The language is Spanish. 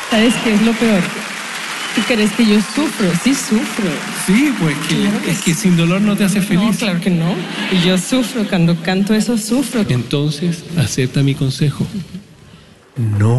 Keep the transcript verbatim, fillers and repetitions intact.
¿Sabes qué es lo peor? ¿Tú crees que yo sufro? Sí sufro. Sí, pues que, Claro que es que sí. sin dolor no te hace feliz. No, claro que no. Y yo sufro, cuando canto eso sufro. Entonces, acepta mi consejo. No